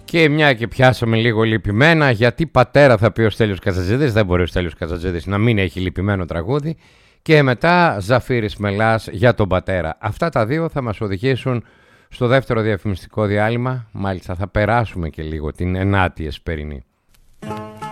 Και μια και πιάσαμε λίγο λυπημένα, γιατί πατέρα θα πει ο Στέλιος Καζατζίδης, δεν μπορεί ο Στέλιος Καζατζίδης να μην έχει λυπημένο τραγούδι. Και μετά Ζαφύρης Μελάς για τον πατέρα. Αυτά τα δύο θα μας οδηγήσουν στο δεύτερο διαφημιστικό διάλειμμα. Μάλιστα θα περάσουμε και λίγο την ενάτη εσπερινή.